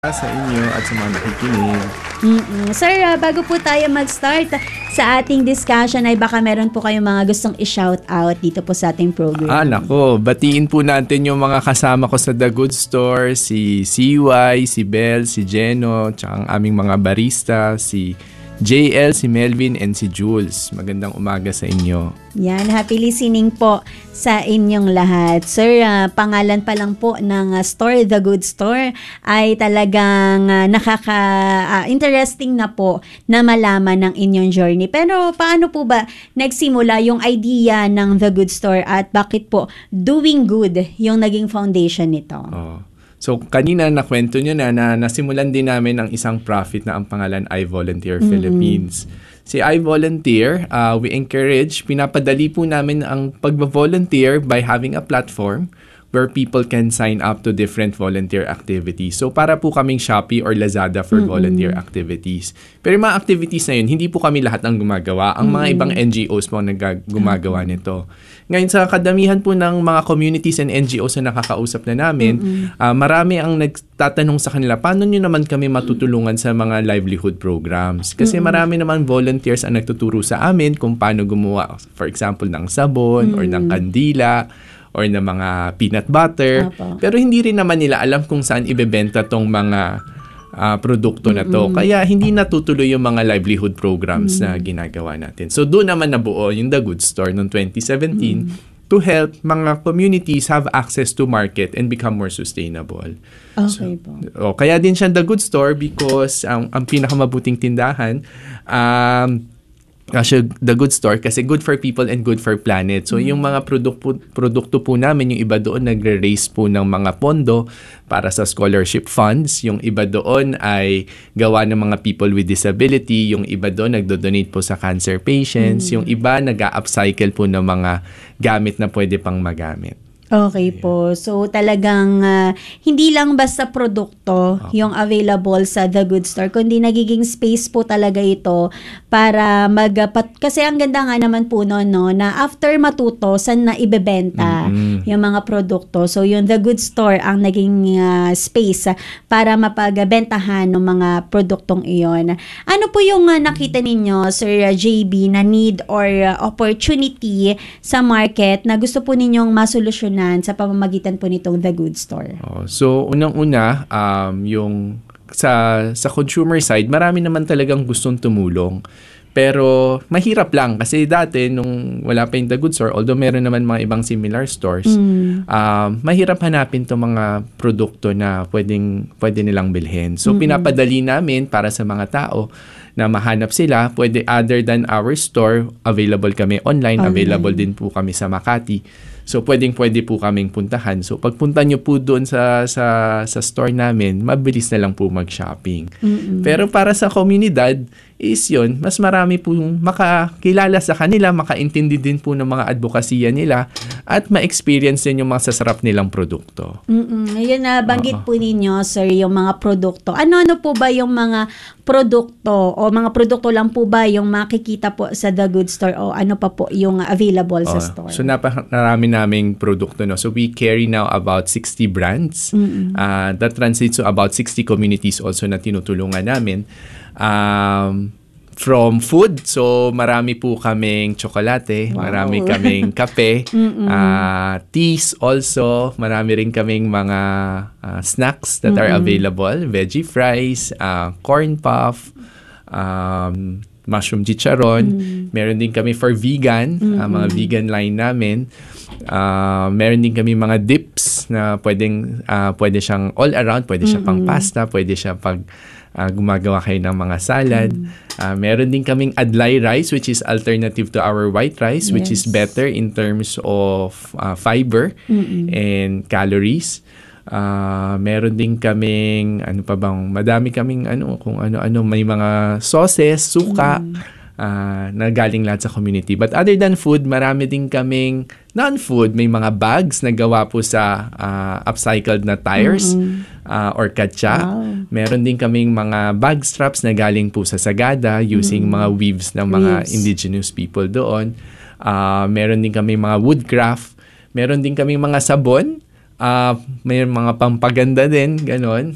Sa inyo at sa mga nakikinig. Sir, bago po tayo mag-start sa ating discussion ay baka meron po kayong mga gustong i-shout out dito po sa ating program. Nako, batiin po natin yung mga kasama ko sa The Good Store, si CY, si Bel, si Jeno, tsaka ang aming mga barista, si JL, si Melvin, and si Jules. Magandang umaga sa inyo. Yan, happy listening po sa inyong lahat. Sir, pangalan pa lang po ng store, The Good Store, ay talagang interesting na po na malaman ng inyong journey. Pero paano po ba nagsimula yung idea ng The Good Store at bakit po doing good yung naging foundation nito? So, kanina nakwento nyo na nasimulan din namin ang isang profit na ang pangalan I Volunteer Philippines. Si I Volunteer, we encourage, pinapadali po namin ang pag-volunteer by having a platform where people can sign up to different volunteer activities. So, para po kaming Shopee or Lazada for volunteer activities. Pero yung mga activities na yun, hindi po kami lahat ang gumagawa. Ang mga ibang NGOs po ang gumagawa nito. Ngayon, sa kadamihan po ng mga communities and NGOs na nakakausap na namin, marami ang nagtatanong sa kanila, paano nyo naman kami matutulungan sa mga livelihood programs? Kasi marami naman volunteers ang nagtuturo sa amin kung paano gumawa, for example, ng sabon or ng kandila or ng mga peanut butter. Pero hindi rin naman nila alam kung saan ibebenta tong mga produkto na to. Kaya hindi natutuloy yung mga livelihood programs na ginagawa natin. So doon naman nabuo yung The Good Store noong 2017 to help mga communities have access to market and become more sustainable. Okay po. Kaya din siya The Good Store because ang pinakamabuting tindahan, The Good Store kasi good for people and good for planet. So yung mga produkto po namin, yung iba doon nagre-raise po ng mga pondo para sa scholarship funds. Yung iba doon ay gawa ng mga people with disability. Yung iba doon nagdo-donate po sa cancer patients. Yung iba nag-upcycle po ng mga gamit na pwede pang magamit. Okay po. So talagang hindi lang basta produkto yung available sa The Good Store, kundi nagiging space po talaga ito para kasi ang ganda nga naman po no na after matuto saan na ibebenta yung mga produkto. So yung The Good Store ang naging space para mapagbentahan ng mga produktong iyon. Ano po yung nakita ninyo, Sir JB, na need or opportunity sa market na gusto po ninyong masolusyonan sa pamamagitan po nitong The Good Store? So, unang-una, yung sa consumer side, marami naman talagang gustong tumulong. Pero mahirap lang kasi dati nung wala pa yung The Good Store, although meron naman mga ibang similar stores, mahirap hanapin itong mga produkto na pwede nilang bilhin. So, pinapadali namin para sa mga tao na mahanap sila. Pwede other than our store, available kami online. Available din po kami sa Makati. So, pwede po kaming puntahan. So, pagpunta nyo po doon sa store namin, mabilis na lang po mag-shopping. Pero para sa komunidad, is yun, mas marami po makakilala sa kanila, makaintindi din po ng mga advokasya nila, at ma-experience din yung mga sasarap nilang produkto. Ayun na, banggit po ninyo, sir, yung mga produkto. Ano po ba yung mga produkto o mga produkto lang po ba yung makikita po sa The Good Store o ano pa po yung available sa store? So, napakarami naming produkto. No? So, we carry now about 60 brands. That translates to about 60 communities also na tinutulungan namin. From food, so marami po kaming tsokolate, marami kaming kape, teas also, marami rin kaming mga snacks that are available, veggie fries, corn puff, mushroom chicharon. Meron din kami for vegan, mga vegan line namin. Meron din kami mga dips na pwede siyang all around, pwede siya pang pasta, pwede siya pag gumagawa kayo ng mga salad. Meron din kaming adlay rice which is alternative to our white rice, which is better in terms of fiber and calories. Meron din kaming madami kaming kung ano, may mga sauces, suka, na galing lahat sa community. But other than food, marami din kaming non-food. May mga bags na gawa po sa upcycled na tires or katsa. Meron din kaming mga bag straps na galing po sa Sagada using mga weaves ng mga indigenous people doon. Meron din kaming mga woodcraft. Meron din kaming mga sabon. May mga pampaganda din, ganon.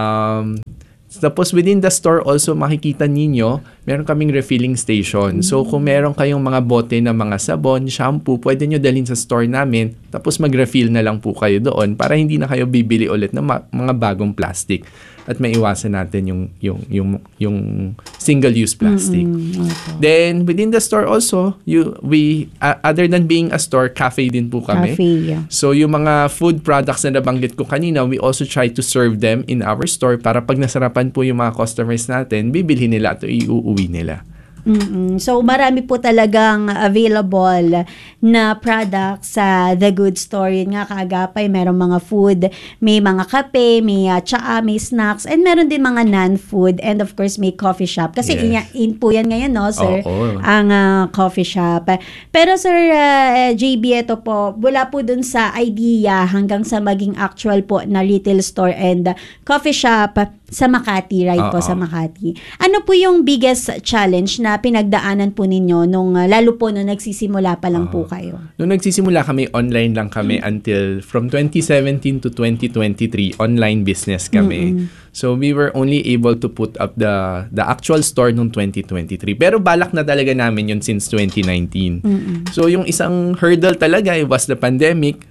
Tapos within the store also makikita ninyo, meron kaming refilling station. So kung meron kayong mga bote na mga sabon, shampoo, pwede nyo dalhin sa store namin. Tapos mag-refill na lang po kayo doon para hindi na kayo bibili ulit ng mga bagong plastic. At maiwasan natin yung single-use plastic. Then within the store also, we other than being a store, cafe din po kami. Cafe, yeah. So yung mga food products na nabanggit ko kanina, we also try to serve them in our store para pag nasarapan po yung mga customers natin, bibilhin nila at iuuwi nila. So marami po talagang available na products sa The Good Store. Yun nga, kaagapay, merong mga food, may mga kape, may tsaa, may snacks, and meron din mga non-food, and of course may coffee shop. Kasi in po yan ngayon, no, sir? Ang coffee shop. Pero sir, JB, ito po, wala po dun sa idea hanggang sa maging actual po na retail store and coffee shop sa Makati, right po, sa Makati. Ano po yung biggest challenge na pinagdaanan po ninyo nung lalo po nung nagsisimula pa lang po kayo? Nung nagsisimula kami, online lang kami until from 2017 to 2023, online business kami. So we were only able to put up the actual store nung 2023. Pero balak na talaga namin yun since 2019. So yung isang hurdle talaga was the pandemic.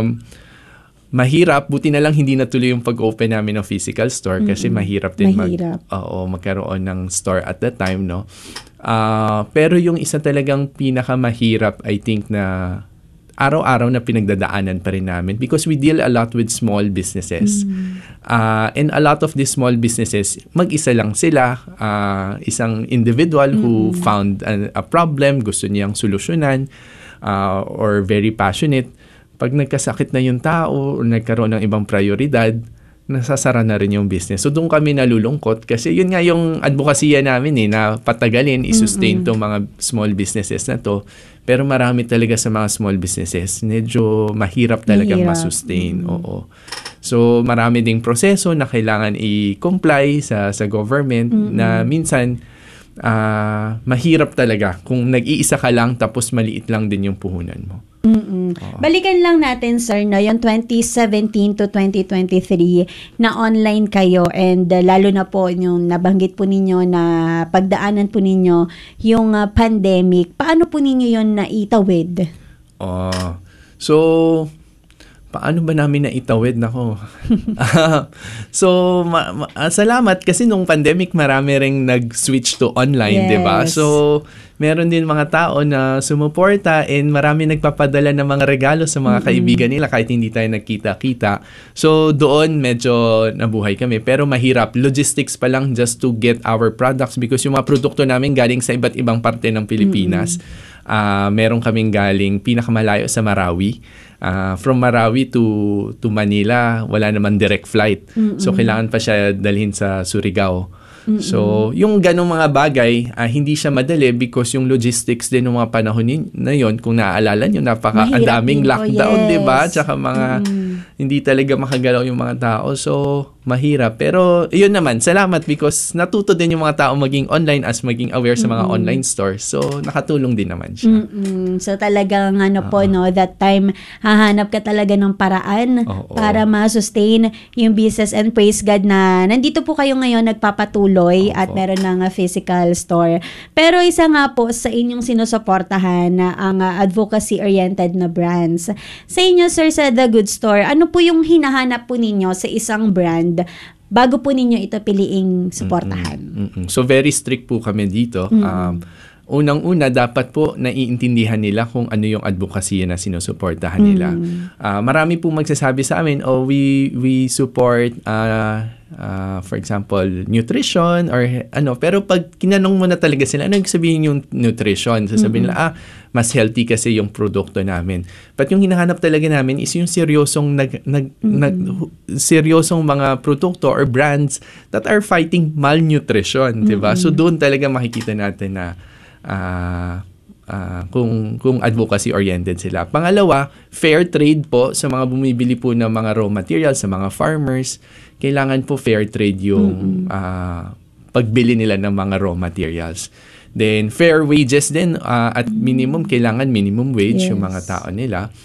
Mahirap, buti na lang hindi natuloy yung pag-open namin ng physical store kasi mahirap din magkaroon ng store at that time, no? Pero yung isa talagang pinakamahirap, I think, na araw-araw na pinagdadaanan pa rin namin because we deal a lot with small businesses. And a lot of these small businesses, mag-isa lang sila, isang individual who found a problem, gusto niyang solusyonan, or very passionate. Pag nagkasakit na yung tao o nagkaroon ng ibang prioridad, nasasara na rin yung business. So doon kami nalulungkot kasi yun nga yung advokasya namin na patagalin, i-sustain tong mga small businesses na to. Pero marami talaga sa mga small businesses, medyo mahirap talagang masustain. Oo. So marami ding proseso na kailangan i-comply sa government na minsan mahirap talaga kung nag-iisa ka lang tapos maliit lang din yung puhunan mo. Balikan lang natin, sir, no, yung 2017 to 2023 na online kayo and lalo na po yung nabanggit po ninyo na pagdaanan po ninyo yung pandemic. Paano po ninyo yun naitawid? So, paano ba namin naitawid? Nako. Salamat kasi nung pandemic marami ring nag-switch to online, di ba? So, meron din mga tao na sumuporta and marami nagpapadala ng mga regalo sa mga kaibigan nila kahit hindi tayo nagkita-kita. So, doon medyo nabuhay kami. Pero mahirap. Logistics pa lang just to get our products because yung mga produkto namin galing sa iba't ibang parte ng Pilipinas. Meron kaming galing pinakamalayo sa Marawi. From Marawi to Manila, wala naman direct flight. So, kailangan pa siya dalhin sa Surigao. So, yung ganong mga bagay, hindi siya madali because yung logistics din ng mga panahon na yon, kung naaalala nyo, ang daming lockdown, diba? Tsaka mga hindi talaga makagalaw yung mga tao. So, mahirap. Pero, yun naman, salamat because natuto din yung mga tao maging online as maging aware sa mga online stores. So, nakatulong din naman siya. So, talagang that time, hahanap ka talaga ng paraan para ma-sustain yung business, and praise God na nandito po kayo ngayon nagpapatuloy at meron ng physical store. Pero isa nga po sa inyong sinusuportahan ang advocacy-oriented na brands. Sa inyo, sir, sa The Good Store, ano po yung hinahanap po ninyo sa isang brand bago po ninyo ito piliing suportahan? So, very strict po kami dito. Unang-una, dapat po naiintindihan nila kung ano yung advokasya na sinusuportahan nila. Marami po magsasabi sa amin, we support, for example, nutrition or ano. Pero pag kinanong mo na talaga sila, ano yung sabihin yung nutrition? Sasabihin nila, mas healthy kasi yung produkto namin. But yung hinahanap talaga namin is yung seryosong seryosong mga produkto or brands that are fighting malnutrition, diba? So doon talaga makikita natin na kung advocacy-oriented sila. Pangalawa, fair trade po sa mga bumibili po ng mga raw materials, sa mga farmers. Kailangan po fair trade yung pagbili nila ng mga raw materials. Then, fair wages din at minimum, kailangan minimum wage yung mga tao nila.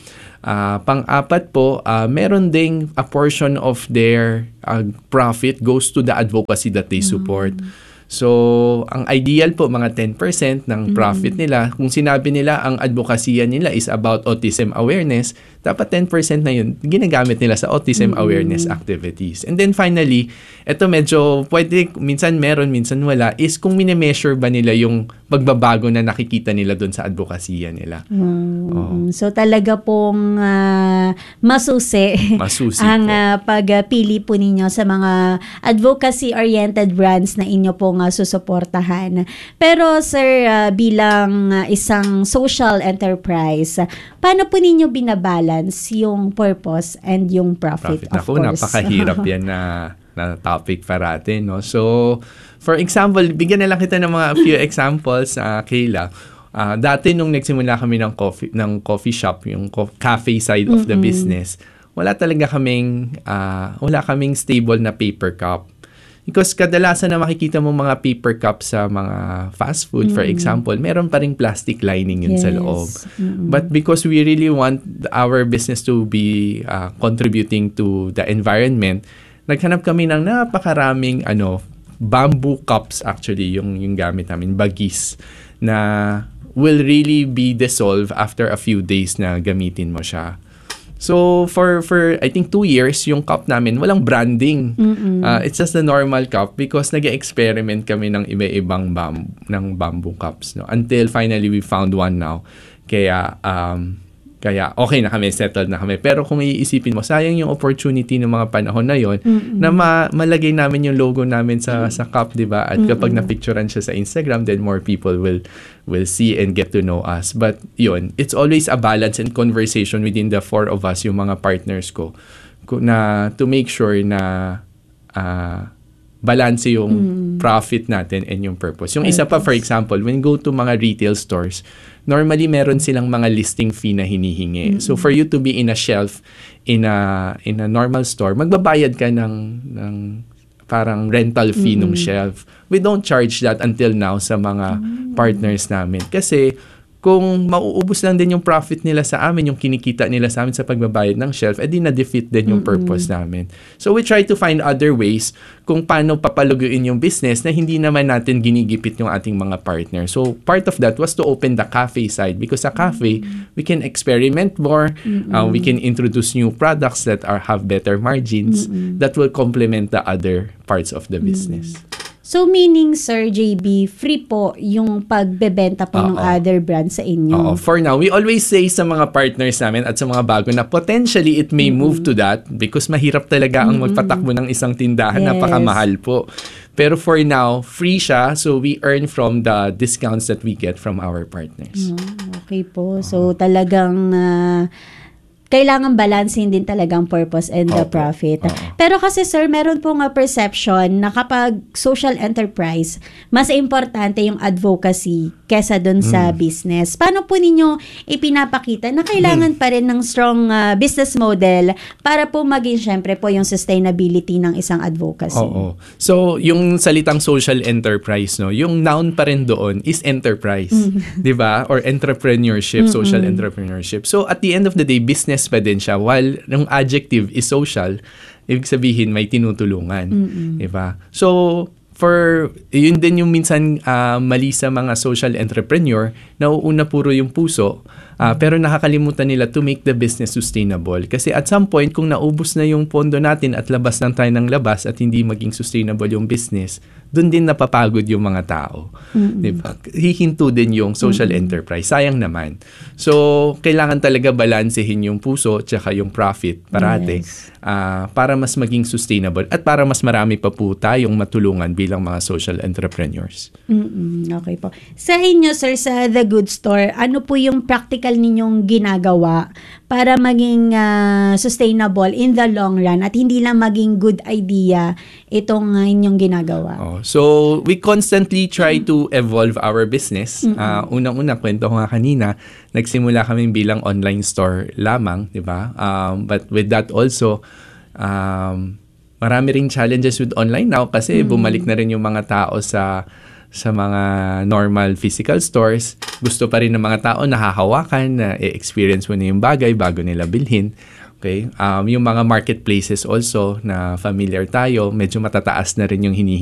Pang-apat po, meron ding a portion of their profit goes to the advocacy that they support. So, ang ideal po, mga 10% ng profit nila. Kung sinabi nila ang advokasya nila is about autism awareness, dapat 10% na yun, ginagamit nila sa autism awareness activities. And then finally, ito medyo pwede, minsan meron, minsan wala, is kung mini-measure ba nila yung pagbabago na nakikita nila doon sa advokasya nila. So talaga pong masusi ang pagpili po ninyo sa mga advocacy-oriented brands na inyo pong susuportahan. Pero sir, bilang isang social enterprise, paano po ninyo binabalance yung purpose and yung profit, of course? Napakahirap yan na topic parate, no? So, for example, bigyan na lang kita ng mga few examples, Kayla. Dati nung nagsimula kami ng coffee shop, yung cafe side of the business, wala kaming stable na paper cup. Because kadalasan na makikita mo mga paper cup sa mga fast food, for example, meron pa ring plastic lining yun sa loob. But because we really want our business to be contributing to the environment, naghanap kami ng napakaraming bamboo cups actually, yung gamit namin, bagis, na will really be dissolved after a few days na gamitin mo siya. So, for I think 2 years, yung cup namin, walang branding. It's just a normal cup because nag-experiment kami ng iba-ibang bamboo cups. No? Until finally, we found one now. Kaya okay na kami, settled na kami. Pero kung iisipin mo, sayang yung opportunity ng mga panahon na yon na malagay namin yung logo namin sa cup, di ba? At kapag na-picturean siya sa Instagram, then more people will see and get to know us. But yun, it's always a balance and conversation within the 4 of us, yung mga partners ko, na to make sure na balance yung profit natin and yung purpose. Yung isa pa, for example, when go to mga retail stores, normally meron silang mga listing fee na hinihingi. So for you to be in a shelf in a normal store, magbabayad ka ng parang rental fee ng shelf. We don't charge that until now sa mga partners namin. Kasi kung mauubos lang din yung profit nila sa amin, yung kinikita nila sa amin sa pagbabayad ng shelf, edi na-defeat din yung purpose namin. So we try to find other ways kung paano papaluguin yung business na hindi naman natin ginigipit yung ating mga partners. So part of that was to open the cafe side because sa cafe, we can experiment more, we can introduce new products that have better margins that will complement the other parts of the business. So meaning, Sir JB, free po yung pagbebenta po ng other brands sa inyo? For now, we always say sa mga partners namin at sa mga bago na potentially it may move to that because mahirap talaga ang magpatakbo ng isang tindahan. Napakamahal po. Pero for now, free siya. So we earn from the discounts that we get from our partners. Okay po. So talagang kailangan balansin din talagang purpose and the profit. Pero kasi sir, meron pong perception na kapag social enterprise, mas importante yung advocacy kesa dun sa business. Paano po ninyo ipinapakita na kailangan pa rin ng strong business model para po maging syempre po yung sustainability ng isang advocacy? So, yung salitang social enterprise, no, yung noun pa rin doon is enterprise. Di ba? Or entrepreneurship, social entrepreneurship. So, at the end of the day, business pa din siya. While yung adjective is social, ibig sabihin may tinutulungan. Diba? So, yun din yung minsan mali sa mga social entrepreneur, nauuna puro yung puso, pero nakakalimutan nila to make the business sustainable. Kasi at some point, kung naubos na yung pondo natin at labas lang tayo ng labas at hindi maging sustainable yung business, doon din napapagod yung mga tao. Diba? Hihinto din yung social enterprise. Sayang naman. So, kailangan talaga balansehin yung puso tsaka yung profit parate para mas maging sustainable at para mas marami pa po tayong matulungan bilang mga social entrepreneurs. Okay po. Sa inyo, sir, sa The Good Store, ano po yung practical ninyong ginagawa para maging sustainable in the long run at hindi lang maging good idea itong inyong ginagawa? So, we constantly try to evolve our business. Unang-una, kwento ko nga kanina, nagsimula kami bilang online store lamang, di ba? But with that also, marami ring challenges with online now kasi bumalik na rin yung mga tao sa sa mga normal physical stores. Gusto pa rin ng mga tao nahahawakan, na i-experience mo na yung bagay bago nila bilhin. Okay? Yung mga marketplaces also na familiar tayo, medyo matataas na rin yung hinihingi